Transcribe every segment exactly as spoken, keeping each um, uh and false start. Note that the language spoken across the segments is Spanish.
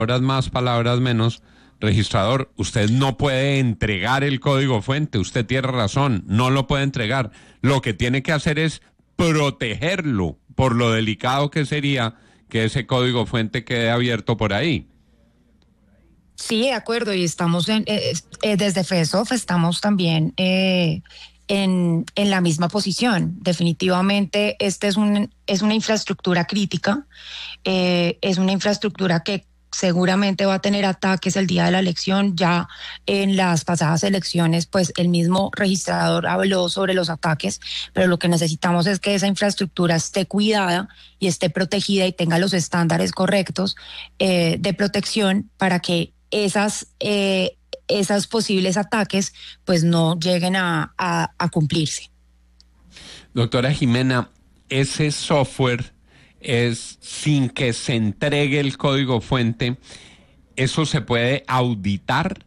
palabras más, palabras menos, registrador, usted no puede entregar el código fuente, usted tiene razón, no lo puede entregar. Lo que tiene que hacer es protegerlo, por lo delicado que sería que ese código fuente quede abierto por ahí. Sí, de acuerdo, y estamos en, eh, eh, desde FEDESOF estamos también eh, en, en la misma posición. Definitivamente, este es, un, es una infraestructura crítica, eh, es una infraestructura que seguramente va a tener ataques el día de la elección. Ya en las pasadas elecciones, pues el mismo registrador habló sobre los ataques, pero lo que necesitamos es que esa infraestructura esté cuidada y esté protegida y tenga los estándares correctos eh, de protección para que esas, eh, esos posibles ataques pues no lleguen a, a, a cumplirse. Doctora Jimena, ese software es sin que se entregue el código fuente, ¿eso se puede auditar?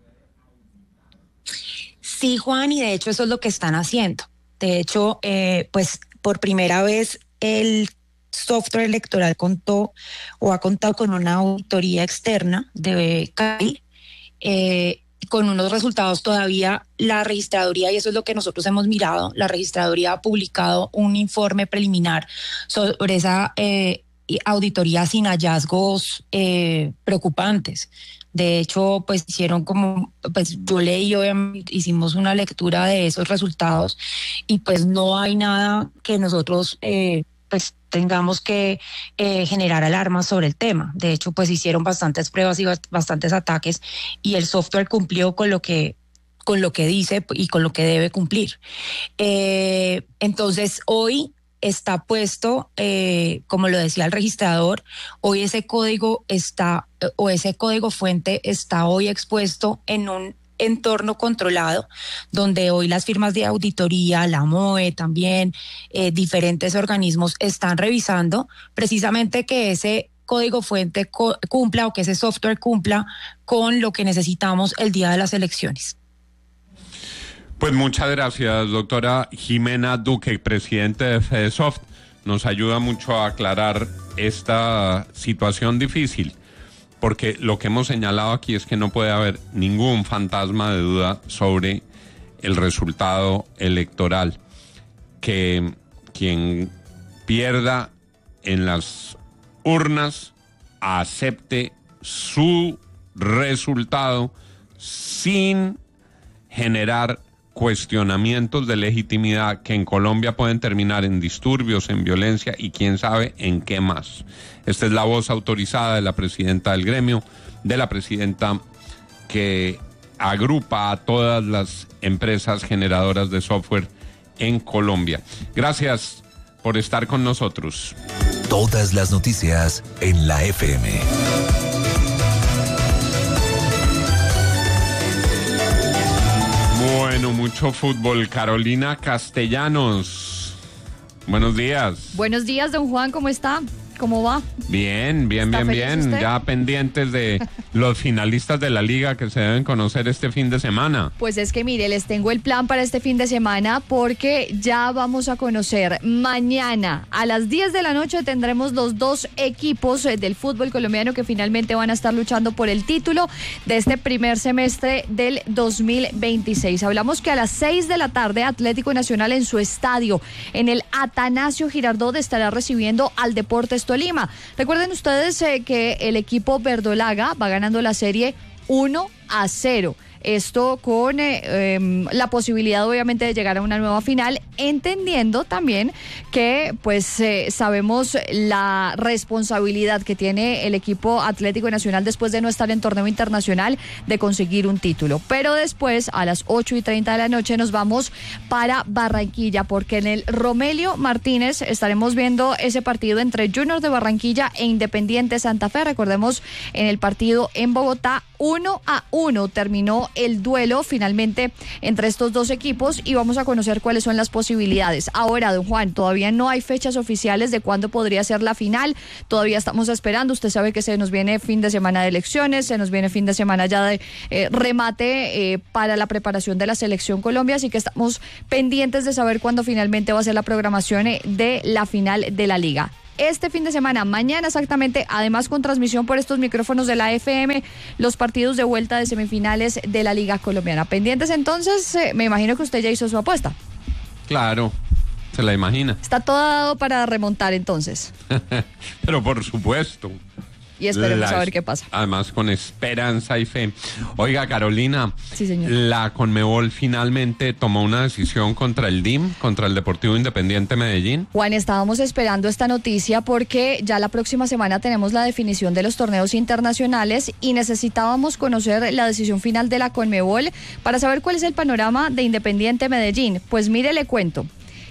Sí, Juan, y de hecho eso es lo que están haciendo. De hecho, eh, pues por primera vez el software electoral contó o ha contado con una auditoría externa de C A I, eh, con unos resultados todavía. La registraduría, y eso es lo que nosotros hemos mirado, la registraduría ha publicado un informe preliminar sobre esa eh, auditoría sin hallazgos eh, preocupantes. De hecho, pues hicieron como, pues yo leí, obviamente, hicimos una lectura de esos resultados y pues no hay nada que nosotros eh, pues tengamos que eh, generar alarmas sobre el tema. De hecho, pues hicieron bastantes pruebas y bastantes ataques y el software cumplió con lo que con lo que dice y con lo que debe cumplir. Eh, entonces, hoy está puesto, eh, como lo decía el registrador, hoy ese código está, o ese código fuente está hoy expuesto en un entorno controlado, donde hoy las firmas de auditoría, la M O E también, eh, diferentes organismos están revisando precisamente que ese código fuente co- cumpla o que ese software cumpla con lo que necesitamos el día de las elecciones. Pues muchas gracias, doctora Jimena Duque, presidente de FEDESOF. Nos ayuda mucho a aclarar esta situación difícil, porque lo que hemos señalado aquí es que no puede haber ningún fantasma de duda sobre el resultado electoral. Que quien pierda en las urnas acepte su resultado sin generar cuestionamientos de legitimidad que en Colombia pueden terminar en disturbios, en violencia y quién sabe en qué más. Esta es la voz autorizada de la presidenta del gremio, de la presidenta que agrupa a todas las empresas generadoras de software en Colombia. Gracias por estar con nosotros. Todas las noticias en la F M. Bueno, mucho fútbol. Carolina Castellanos, buenos días. Buenos días, don Juan, ¿cómo está? ¿Cómo va? Bien, bien, bien, bien. Usted? Ya pendientes de los finalistas de la liga que se deben conocer este fin de semana. Pues es que mire, les tengo el plan para este fin de semana porque ya vamos a conocer mañana a las diez de la noche tendremos los dos equipos del fútbol colombiano que finalmente van a estar luchando por el título de este primer semestre del dos mil veintiséis. Hablamos que a las seis de la tarde Atlético Nacional en su estadio, en el Atanasio Girardot, estará recibiendo al Deportes Tolima. Recuerden ustedes eh, que el equipo verdolaga va ganando la serie uno a cero. Esto con eh, eh, la posibilidad obviamente de llegar a una nueva final, entendiendo también que pues eh, sabemos la responsabilidad que tiene el equipo Atlético Nacional después de no estar en torneo internacional de conseguir un título. Pero después a las ocho y treinta de la noche nos vamos para Barranquilla, porque en el Romelio Martínez estaremos viendo ese partido entre Junior de Barranquilla e Independiente Santa Fe. Recordemos, en el partido en Bogotá uno a uno terminó el duelo finalmente entre estos dos equipos y vamos a conocer cuáles son las posibilidades. Ahora, don Juan, todavía no hay fechas oficiales de cuándo podría ser la final, todavía estamos esperando. Usted sabe que se nos viene fin de semana de elecciones, se nos viene fin de semana ya de eh, remate eh, para la preparación de la Selección Colombia, así que estamos pendientes de saber cuándo finalmente va a ser la programación eh, de la final de la Liga. este fin de semana, mañana exactamente, además con transmisión por estos micrófonos de la F M, los partidos de vuelta de semifinales de la Liga Colombiana. Pendientes entonces, eh, me imagino que usted ya hizo su apuesta. Claro, se la imagina. Está todo dado para remontar entonces. Pero por supuesto. Y esperemos La, a ver qué pasa. Además con esperanza y fe. Oiga, Carolina, sí, señor. La Conmebol finalmente tomó una decisión contra el D I M, contra el Deportivo Independiente Medellín. Juan, estábamos esperando esta noticia porque ya la próxima semana tenemos la definición de los torneos internacionales y necesitábamos conocer la decisión final de la Conmebol para saber cuál es el panorama de Independiente Medellín. Pues mire, le cuento.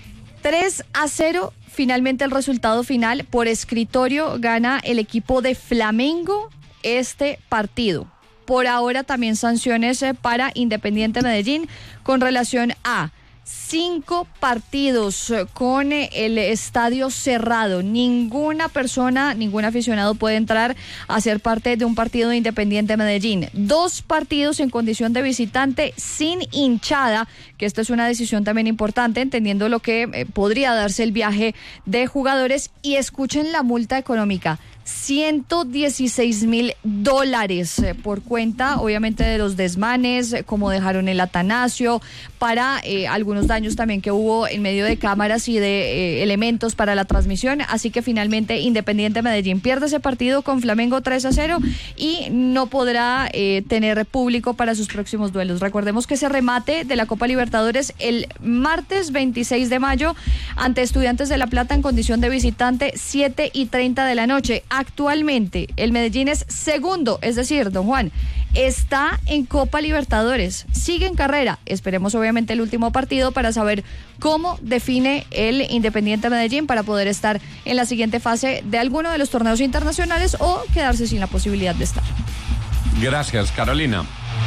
tres a cero. Finalmente el resultado final, por escritorio, gana el equipo de Flamengo este partido. Por ahora también sanciones para Independiente Medellín con relación a cinco partidos con el estadio cerrado. Ninguna persona, ningún aficionado puede entrar a ser parte de un partido de Independiente Medellín. Dos partidos en condición de visitante sin hinchada, que esta es una decisión también importante, entendiendo lo que eh, podría darse el viaje de jugadores. Y escuchen la multa económica. ciento dieciséis mil dólares eh, por cuenta, obviamente, de los desmanes, eh, como dejaron el Atanasio, para eh, algunos daños también que hubo en medio de cámaras y de eh, elementos para la transmisión. Así que finalmente Independiente Medellín pierde ese partido con Flamengo tres a cero y no podrá eh, tener público para sus próximos duelos. Recordemos que ese remate de la Copa Libertadores el martes veintiséis de mayo ante Estudiantes de La Plata en condición de visitante, siete y treinta de la noche. Actualmente el Medellín es segundo, es decir, don Juan, está en Copa Libertadores, sigue en carrera. Esperemos obviamente el último partido para saber cómo define el Independiente Medellín para poder estar en la siguiente fase de alguno de los torneos internacionales o quedarse sin la posibilidad de estar. Gracias, Carolina.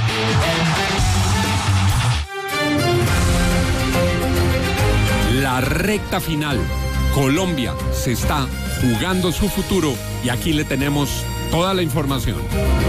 La recta final. Colombia se está jugando su futuro y aquí le tenemos toda la información.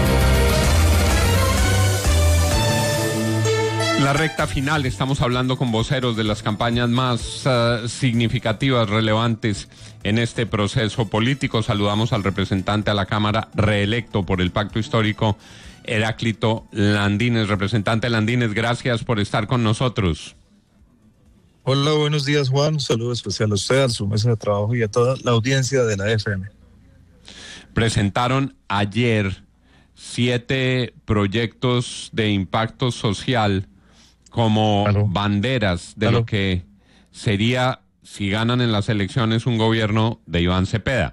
La recta final, estamos hablando con voceros de las campañas más uh, significativas, relevantes en este proceso político. Saludamos al representante a la Cámara reelecto por el Pacto Histórico, Heráclito Landines. Representante Landines, gracias por estar con nosotros. Hola, buenos días, Juan. Un saludo especial a usted, a su mesa de trabajo y a toda la audiencia de la F M. Presentaron ayer siete proyectos de impacto social como ¿Aló? banderas de ¿Aló? lo que sería, si ganan en las elecciones, un gobierno de Iván Cepeda.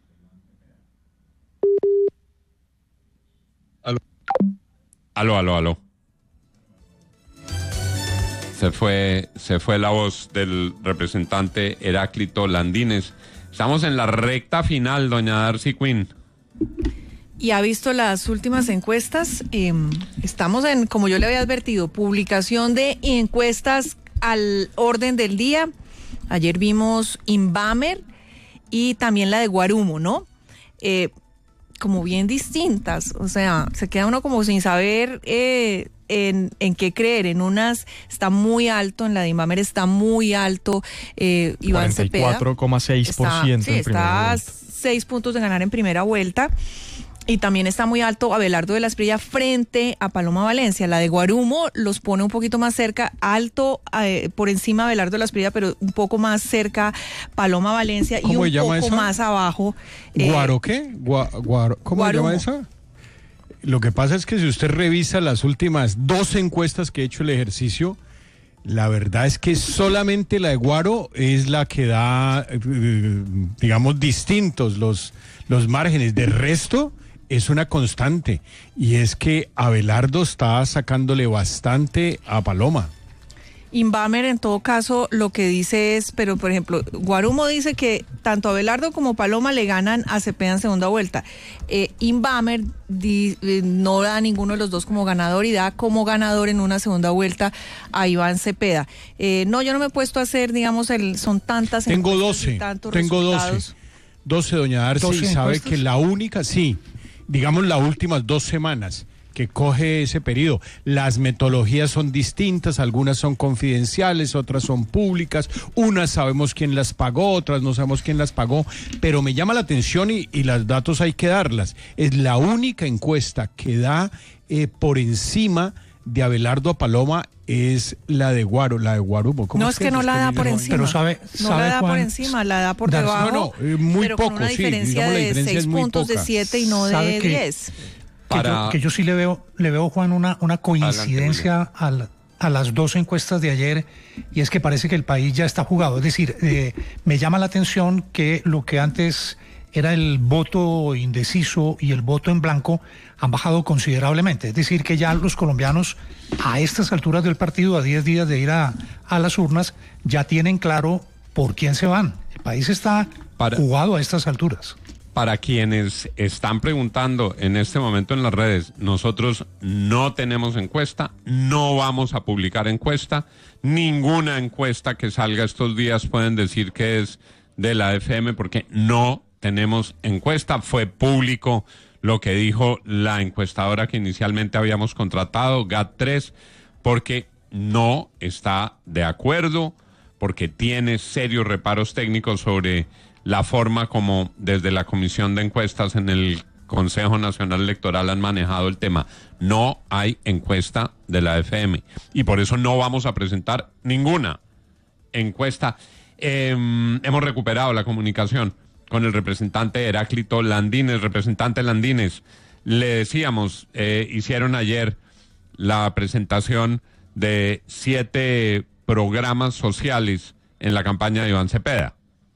Aló. Aló, aló, aló. Se fue, se fue la voz del representante Heráclito Landines. Estamos en la recta final, doña Darcy Quinn. Y ha visto las últimas encuestas. Eh, estamos en, como yo le había advertido, publicación de encuestas al orden del día. Ayer vimos Inbamer y también la de Guarumo, ¿no? Eh, como bien distintas. O sea, se queda uno como sin saber eh, en, en qué creer. En unas está muy alto, en la de Inbamer está muy alto. Eh, Iván Cepeda. cuarenta y cuatro coma seis por ciento. Sí, está a seis puntos de ganar en primera vuelta. Y también está muy alto Abelardo de la Espriella frente a Paloma Valencia. La de Guarumo los pone un poquito más cerca, alto eh, por encima de Abelardo de la Espriella, pero un poco más cerca Paloma Valencia y un poco esa? más abajo. Eh, ¿Guaro qué? Gua, guaro, ¿Cómo Guarumo. se llama esa? Lo que pasa es que si usted revisa las últimas dos encuestas que he hecho el ejercicio, la verdad es que solamente la de Guaro es la que da, eh, digamos, distintos los, los márgenes. De resto, es una constante, y es que Abelardo está sacándole bastante a Paloma. Inbamer, en todo caso, lo que dice es, pero por ejemplo, Guarumo dice que tanto Abelardo como Paloma le ganan a Cepeda en segunda vuelta. Eh, Inbamer di, eh, no da a ninguno de los dos como ganador y da como ganador en una segunda vuelta a Iván Cepeda. Eh, no, yo no me he puesto a hacer, digamos, el, son tantas. Tengo doce, tengo doce. doce, doña Darcy, y sabe que la única, sí, digamos las últimas dos semanas, que coge ese periodo. Las metodologías son distintas, algunas son confidenciales, otras son públicas, unas sabemos quién las pagó, otras no sabemos quién las pagó, pero me llama la atención y, y los datos hay que darlas. Es la única encuesta que da eh, por encima de Abelardo Paloma es la de Guaro, la de Guarumo. No, es, es que, que no la da por encima. Pero sabe, no sabe la da Juan, por encima, la da por debajo. No, no, eh, muy pero poco, con una sí. diferencia Digamos, la de diferencia seis puntos, de siete y no de diez. Que, Para... yo, que yo sí le veo, le veo, Juan, una, una coincidencia a, la, a las dos encuestas de ayer, y es que parece que el país ya está jugado. Es decir, eh, me llama la atención que lo que antes era el voto indeciso y el voto en blanco han bajado considerablemente. Es decir, que ya los colombianos a estas alturas del partido, a diez días de ir a, a las urnas, ya tienen claro por quién se van. El país está Para... jugado a estas alturas. Para quienes están preguntando en este momento en las redes, nosotros no tenemos encuesta, no vamos a publicar encuesta, ninguna encuesta que salga estos días pueden decir que es de la F M porque no tenemos encuesta. Fue público lo que dijo la encuestadora que inicialmente habíamos contratado, G A T tres, porque no está de acuerdo, porque tiene serios reparos técnicos sobre la forma como desde la Comisión de Encuestas en el Consejo Nacional Electoral han manejado el tema. No hay encuesta de la F M y por eso no vamos a presentar ninguna encuesta. Eh, hemos recuperado la comunicación con el representante Heráclito Landines. Representante Landines, le decíamos, eh, hicieron ayer la presentación de siete programas sociales en la campaña de Iván Cepeda.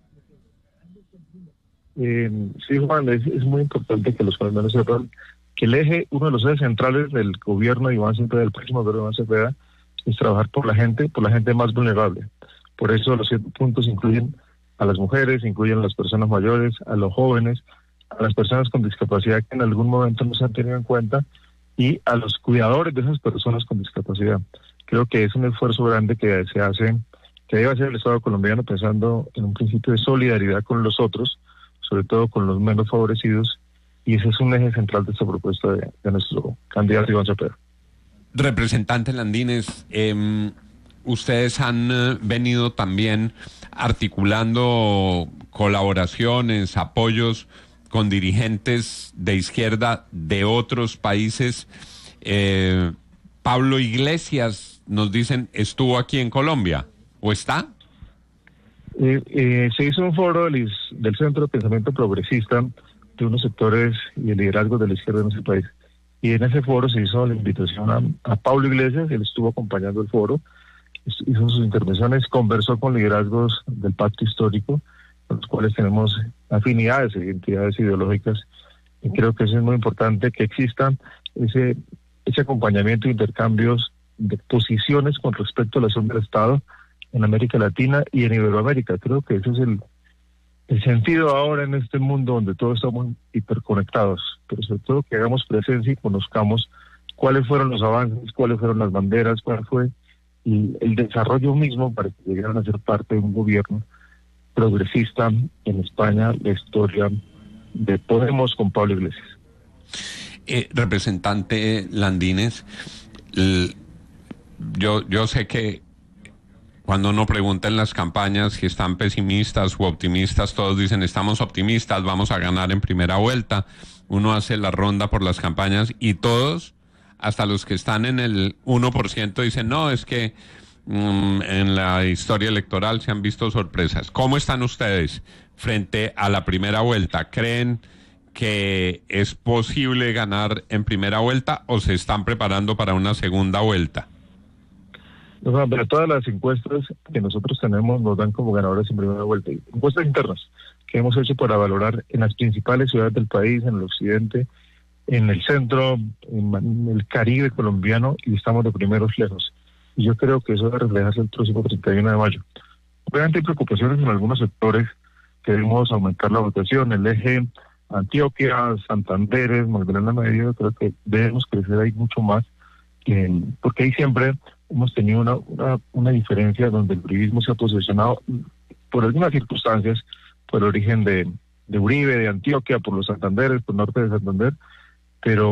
Eh, sí, Juan, es, es muy importante que los colombianos sepan que el eje, uno de los ejes centrales del gobierno de Iván Cepeda, del próximo gobierno de Iván Cepeda, es trabajar por la gente, por la gente más vulnerable. Por eso los siete puntos incluyen a las mujeres, incluyen a las personas mayores, a los jóvenes, a las personas con discapacidad que en algún momento no se han tenido en cuenta y a los cuidadores de esas personas con discapacidad. Creo que es un esfuerzo grande que se hace, que debe hacer el Estado colombiano pensando en un principio de solidaridad con los otros, sobre todo con los menos favorecidos, y ese es un eje central de esta propuesta de, de nuestro candidato Iván Cepeda. Representante Landines, eh, ustedes han eh, venido también articulando colaboraciones, apoyos con dirigentes de izquierda de otros países. Eh, Pablo Iglesias, nos dicen, estuvo aquí en Colombia, ¿o está? Eh, eh, se hizo un foro del, del Centro de Pensamiento Progresista de unos sectores y el liderazgo de la izquierda en ese país. Y en ese foro se hizo la invitación a, a Pablo Iglesias, él estuvo acompañando el foro, hizo sus intervenciones, conversó con liderazgos del pacto histórico, con los cuales tenemos afinidades e identidades ideológicas, y creo que eso es muy importante, que exista ese, ese acompañamiento e intercambios de posiciones con respecto a la acción del Estado en América Latina y en Iberoamérica. Creo que ese es el, el sentido ahora en este mundo donde todos estamos hiperconectados, pero sobre todo que hagamos presencia y conozcamos cuáles fueron los avances, cuáles fueron las banderas, cuál fue y el desarrollo mismo para que llegaran a ser parte de un gobierno progresista en España, la historia de Podemos con Pablo Iglesias. Eh, representante Landines, el, yo, yo sé que cuando uno pregunta en las campañas si están pesimistas u optimistas, todos dicen estamos optimistas, vamos a ganar en primera vuelta. Uno hace la ronda por las campañas y todos, hasta los que están en el uno por ciento, dicen no, es que um, en la historia electoral se han visto sorpresas. ¿Cómo están ustedes frente a la primera vuelta? ¿Creen que es posible ganar en primera vuelta o se están preparando para una segunda vuelta? No, pero todas las encuestas que nosotros tenemos nos dan como ganadores en primera vuelta. Encuestas internas que hemos hecho para valorar en las principales ciudades del país, en el occidente, en el centro, en el Caribe colombiano, y estamos de primeros lejos. Y yo creo que eso debe reflejarse el próximo treinta y uno de mayo. Obviamente hay preocupaciones en algunos sectores, queremos aumentar la votación, el eje Antioquia, Santander, Magdalena Medio, creo que debemos crecer ahí mucho más, eh, porque ahí siempre hemos tenido una, una, una diferencia donde el uribismo se ha posicionado por algunas circunstancias, por el origen de, de Uribe, de Antioquia, por los Santanderes, por el norte de Santander, pero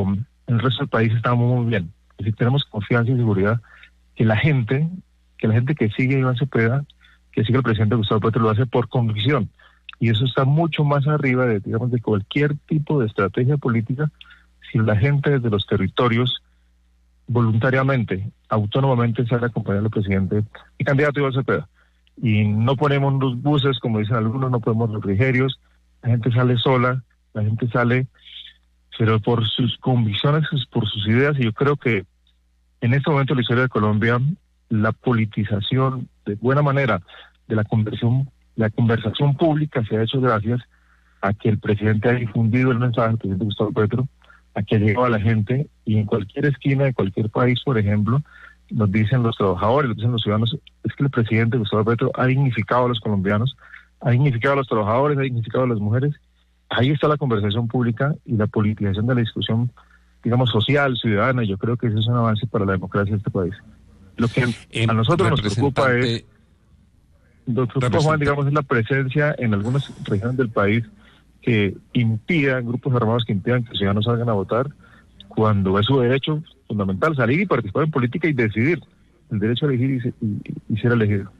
en el resto del país estamos muy bien. Es decir, tenemos confianza y seguridad que la gente, que la gente que sigue a Iván Cepeda, que sigue al presidente Gustavo Petro, lo hace por convicción. Y eso está mucho más arriba de, digamos, de cualquier tipo de estrategia política, si la gente desde los territorios voluntariamente, autónomamente sale a acompañar al presidente y candidato Iván Cepeda. Y no ponemos los buses, como dicen algunos, no ponemos refrigerios, la gente sale sola, la gente sale, pero por sus convicciones, por sus ideas, y yo creo que en este momento de la historia de Colombia, la politización de buena manera de la conversión, la conversación pública se ha hecho gracias a que el presidente ha difundido el mensaje, el presidente Gustavo Petro, a que ha llegado a la gente, y en cualquier esquina de cualquier país, por ejemplo, nos dicen los trabajadores, nos dicen los ciudadanos, es que el presidente Gustavo Petro ha dignificado a los colombianos, ha dignificado a los trabajadores, ha dignificado a las mujeres. Ahí está la conversación pública y la politización de la discusión, digamos, social, ciudadana. Yo creo que ese es un avance para la democracia de este país. Lo que eh, a nosotros nos preocupa es, nos preocupa, Juan, digamos, es la presencia en algunas regiones del país que impidan, grupos armados que impidan que los ciudadanos salgan a votar, cuando es su derecho fundamental salir y participar en política y decidir, el derecho a elegir y, y, y ser elegido.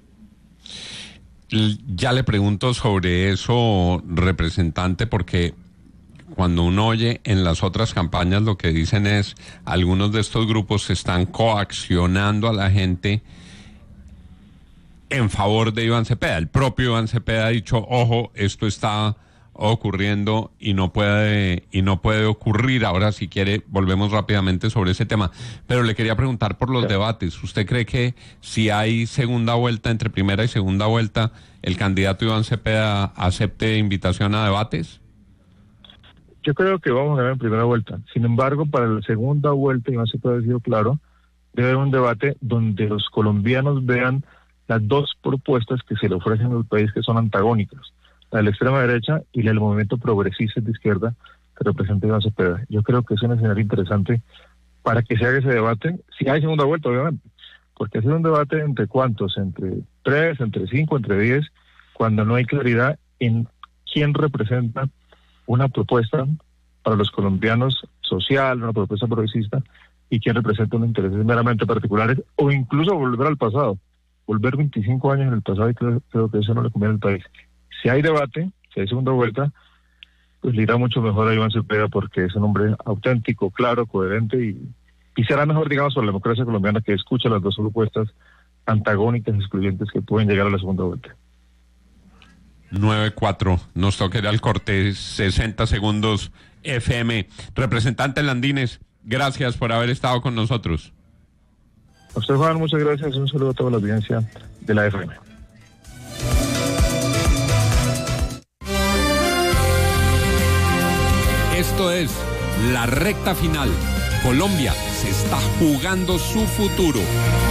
Ya le pregunto sobre eso, representante, porque cuando uno oye en las otras campañas lo que dicen es, algunos de estos grupos están coaccionando a la gente en favor de Iván Cepeda. El propio Iván Cepeda ha dicho, ojo, esto está ocurriendo y no puede y no puede ocurrir. Ahora, si quiere, volvemos rápidamente sobre ese tema. Pero le quería preguntar por los debates. ¿Usted cree que si hay segunda vuelta, entre primera y segunda vuelta, el candidato Iván Cepeda acepte invitación a debates? Yo creo que vamos a ganar en primera vuelta. Sin embargo, para la segunda vuelta, Iván Cepeda ha sido claro, debe haber un debate donde los colombianos vean las dos propuestas que se le ofrecen al país, que son antagónicas, la de la extrema derecha y la del movimiento progresista de izquierda que representa Iván Cepeda. Yo creo que es un escenario interesante para que se haga ese debate, si hay segunda vuelta, obviamente, porque hacer un debate entre cuántos, entre tres, entre cinco, entre diez, cuando no hay claridad en quién representa una propuesta para los colombianos social, una propuesta progresista, y quién representa unos intereses meramente particulares, o incluso volver al pasado, volver veinticinco años en el pasado, y creo, creo que eso no le conviene al país. Si hay debate, si hay segunda vuelta, pues le irá mucho mejor a Iván Cepeda, porque es un hombre auténtico, claro, coherente, y, y será mejor, digamos, para la democracia colombiana, que escuche las dos propuestas antagónicas, excluyentes, que pueden llegar a la segunda vuelta. nueve cuatro, nos toca ir al corte, sesenta segundos F M. Representante Landines, gracias por haber estado con nosotros. A usted, Juan, muchas gracias, un saludo a toda la audiencia de la F M. Esto es la recta final. Colombia se está jugando su futuro.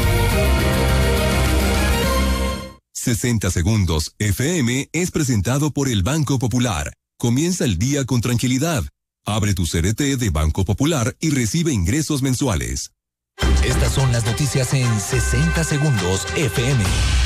sesenta segundos F M es presentado por el Banco Popular. Comienza el día con tranquilidad. Abre tu C D T de Banco Popular y recibe ingresos mensuales. Estas son las noticias en sesenta segundos F M.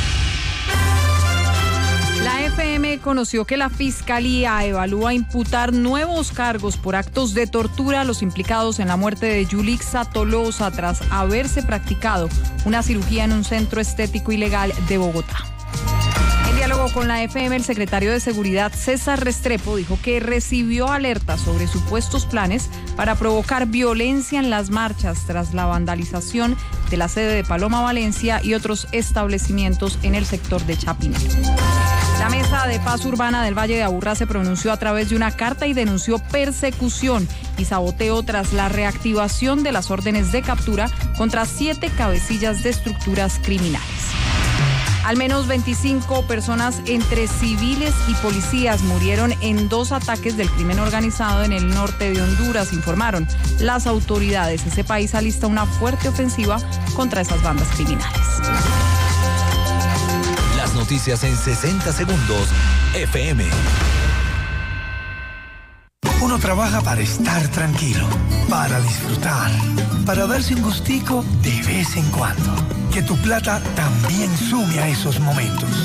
La F M conoció que la Fiscalía evalúa imputar nuevos cargos por actos de tortura a los implicados en la muerte de Yulixa Tolosa tras haberse practicado una cirugía en un centro estético ilegal de Bogotá. En diálogo con la F M, el secretario de Seguridad César Restrepo dijo que recibió alertas sobre supuestos planes para provocar violencia en las marchas tras la vandalización de la sede de Paloma Valencia y otros establecimientos en el sector de Chapinero. La Mesa de Paz Urbana del Valle de Aburrá se pronunció a través de una carta y denunció persecución y saboteo tras la reactivación de las órdenes de captura contra siete cabecillas de estructuras criminales. Al menos veinticinco personas entre civiles y policías murieron en dos ataques del crimen organizado en el norte de Honduras, informaron las autoridades. Ese país alista una fuerte ofensiva contra esas bandas criminales. Las noticias en sesenta segundos F M. Uno trabaja para estar tranquilo, para disfrutar, para darse un gustico de vez en cuando. Que tu plata también sume a esos momentos.